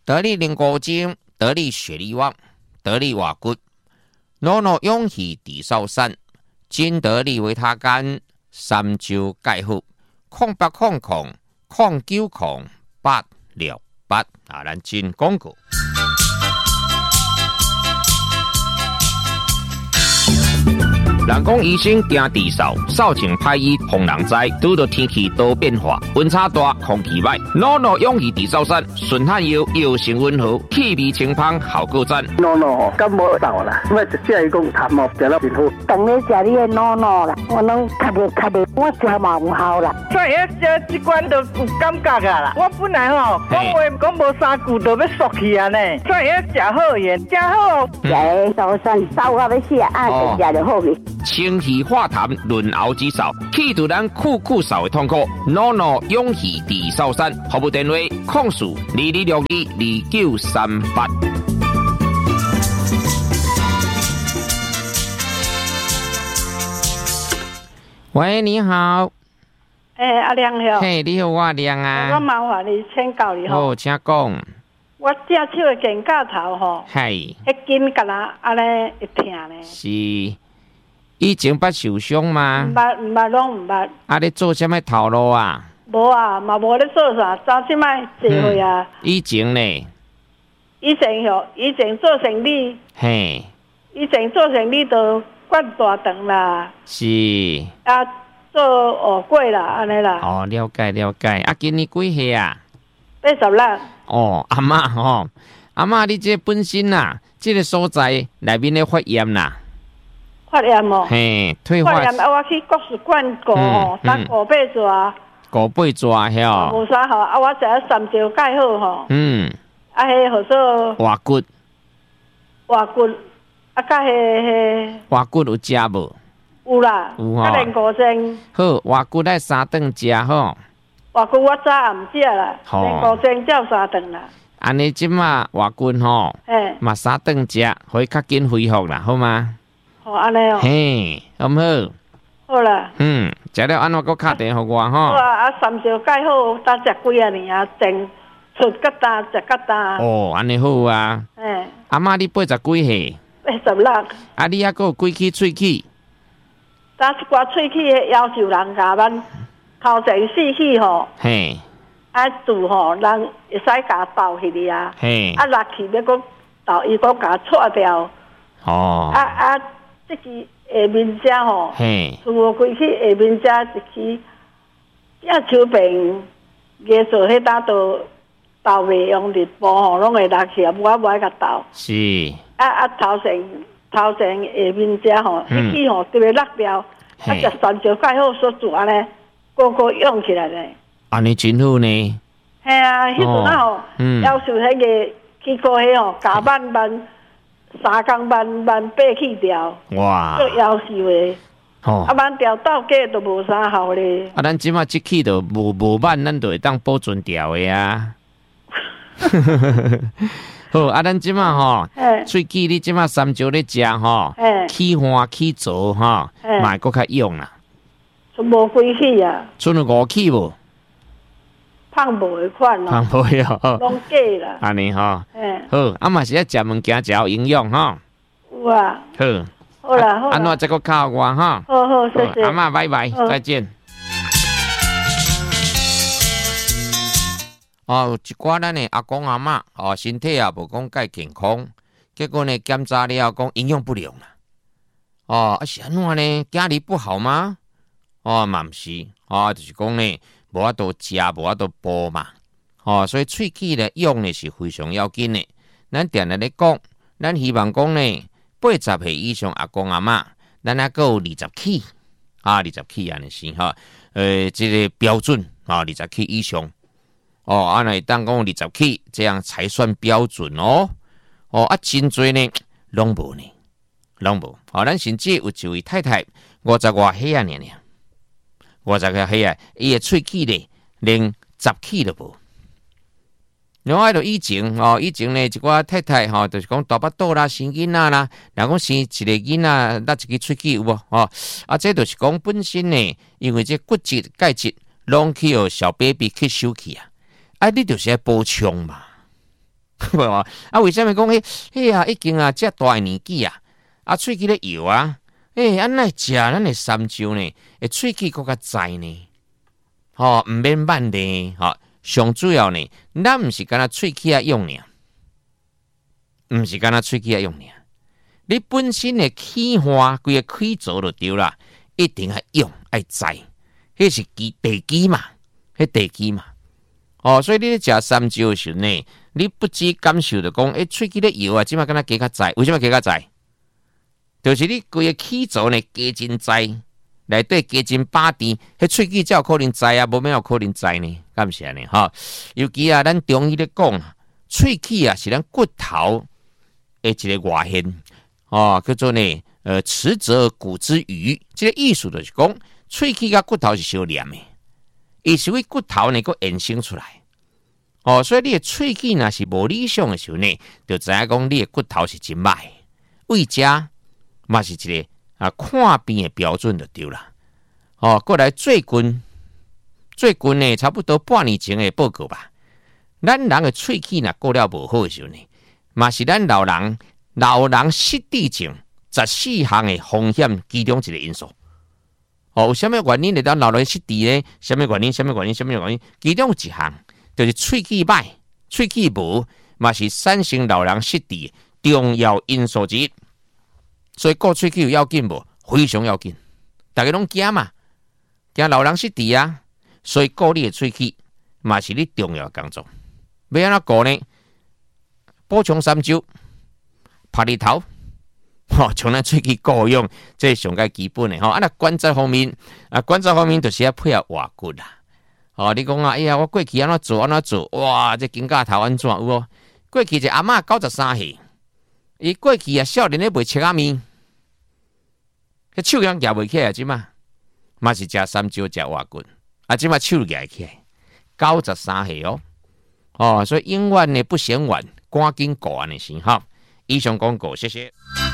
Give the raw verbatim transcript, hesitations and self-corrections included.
得力灵骨精，得力血力旺，得力瓦骨，诺诺勇气地少山，金得力维他干，三周钙护，空八空空，空九空八六八啊！咱进广告。人讲医生惊地扫，扫清歹医防人灾。拄到天气多变化，温差大，空气歹，诺诺勇气地扫山，顺汗药药性温和，气味清芳，效果赞。 诺诺感冒扫啦，我只是讲感冒食了真好。 当你食你的诺诺啦，我拢较袂较袂，我食嘛有效啦。 所以这这罐都有感觉啊啦。我本来吼讲话讲无三句就要缩去啊呢，所以食好盐，食好。 食的扫山扫到要死啊，就食就好去。 清气化痰，润喉止扫，去除咱酷酷扫的痛苦。诺诺勇气地扫山，服务电话：控诉二二六二二九三八。喂，你好。 诶、欸，阿亮好。 嘿，你好，我亮啊。 我麻烦你请教你吼。 哦，请讲。 我只手的肩胛头吼， 系， 迄筋甲啦，安尼会疼呢。 是。以前捌受伤吗？ 毋捌，毋捌，拢毋捌。 啊，你做啥物头路啊？ 无啊，嘛无咧做啥，早即摆坐会啊。 以前呢？ 以前吼，以前做生意。 嘿。 以前做生意都管大肠啦。 是。 啊，做蚵粿啦，安尼啦。 哦，了解了解。啊，今年几岁啊？ 八十六。 哦，阿嬷吼、哦，阿嬷，你这本身啊，这个所在内面咧发炎啦。 发炎哦， 嘿，退化。 发炎啊！我去国术馆过哦，打五八抓， 五八抓遐。 无啥好啊！我食了三招钙好吼。 嗯。 啊，迄号做滑骨。 滑骨，啊，甲迄迄。 滑骨有食无？ 有啦。 有吼。 啊，练骨精。 好，滑骨爱三顿食吼。 滑骨我早暗食啦，练骨精才有三顿啦。 安尼即马滑骨吼， 嘿， 嘛三顿食，可以较紧恢复啦，好吗？ 哦，安尼哦。 嘿，好唔好？ 好啦。 嗯，食了安怎佫敲电互我吼？ 好啊，啊，三招钙好，当食几啊年啊，整出疙瘩，食疙瘩。 哦，安尼好啊。 嘿。 阿嬷，你八十几岁？ 八十六。 啊，你还佫有几齿喙齿？ 当一寡喙齿要求人甲咱头前四齿吼。 嘿。 啊，住吼，人会使甲倒去哩啊。 嘿。 啊，落去要佫倒，伊佫甲错掉。 哦。 啊啊！即支下面只吼，除无规去下面只一支，只手柄艺术迄搭都倒袂用日波吼，拢会落去啊，我无爱甲倒。 是。 啊啊，头前头前下面只吼，迄支吼特别落掉，啊，食三招钙好所做安尼，个个用起来咧。 安尼真好呢。 系啊，迄阵啊吼，要求迄个去过迄吼，加班班。三工慢慢爬去掉， 哇！ 做夭寿的， 哦， 啊慢掉到价都无啥效咧。 啊，咱即马即起都无无慢，咱就会当保存掉的啊。好，啊，咱即马吼，喙齿你即马三招咧食吼，起花起浊吼，嘛会搁较用啦。 无几齿啊？ 剩有五齿无？ 胖无迄款咯， 胖无哦， 拢假啦。 安尼吼，好，啊嘛是要食物件，食有营养吼。 有啊。 好。 好啦好啦。 安怎再搁靠我哈？ 好好，谢谢。 阿嬷拜拜，再见。哦，有一寡咱的阿公阿嬷哦，身体也无讲介健康，结果呢检查了讲营养不良啦。哦，啊是安怎呢？家里不好吗？哦，嘛毋是，哦，就是讲呢。无法度食，无法度补嘛，哦，所以喙齿咧用呢是非常要紧的。咱定定咧讲，咱希望讲呢，八十岁以上阿公阿嬷，咱还佫有二十齿，啊，二十齿安尼是哈，呃，这个标准啊，二十齿以上，哦，啊，那当讲二十齿，这样才算标准哦，哦，啊，真多呢，拢无呢，拢无，哦，咱甚至有一位太太，五十外岁啊，年年。我十个岁啊，伊个喙齿咧，连十齿都无。另外，就以前哦，以前咧一寡太太吼、哦，就是讲大巴肚啦、生囡仔啦，若讲生一个囡仔，那一个喙齿有无？哦，啊，这就是讲本身呢，因为这骨质、钙质拢去互小 baby 去收去啊，啊，你就是要补充嘛。 啊，为什么讲迄迄啊已经啊遮大年纪啊，啊喙齿咧摇啊，诶、欸，安奈食咱的山椒呢？诶，喙齿更较在呢，吼、哦，毋免慢的，吼、哦，上主要呢，咱毋是干那喙齿啊用尔，毋是干那喙齿啊用尔，你本身的气花规个气槽就对啦，一定要用爱在，迄是基地基嘛，迄地基嘛。哦，所以你咧食山椒的时候呢，你不只感受到讲，诶、欸，喙齿咧摇啊，即马敢若加较在，为什么加较在？就是你规个气槽呢加真在，内底加真把甜，迄喙齿才有可能在啊，无咩有可能在呢？敢是安尼哈？尤其啊，咱中医咧讲，喙齿啊是咱骨头的一个外现，哦，叫做呢，呃，齿则骨之余，这个意思就是讲，喙齿甲骨头是相连的。伊是为骨头呢，个衍生出来，哦，所以你的喙齿若是无理想的时候呢，就知影讲你的骨头是真歹，胃食嘛是一个啊看病的标准就对啦。哦，过来最近最近呢，差不多半年前的报告吧，咱人的喙齿若过了无好的时候呢，嘛是咱老人老人失智症十四项的风险其中一个因素。哦，有啥物原因会当老人失智呢？啥物原因？啥物原因？啥物原因？其中有一项就是喙齿歹、喙齿无，嘛是产生老人失智重要因素之一。所以顾喙齿有要紧无？非常要紧。大家拢惊嘛，惊老人失智啊，所以顾你的喙齿嘛是你重要的工作。要安怎顾呢？补充三椒、拍日头。吼，像咱喙齿顾用，这是上个基本的吼。啊，那关节方面，啊，关节方面就是要配合活骨啦。哦，你讲啊，哎呀，我过去安怎做安怎做，哇，这金甲头安怎有无？过去一阿嬷九十三岁，伊过去啊少年咧卖切仔面，迄手样举袂起来，即嘛，嘛是食三椒食活骨，啊，即嘛手举起来，九十三岁哦。哦，所以永远呢不嫌晚，赶紧顾安尼先哈。以上广告，谢谢。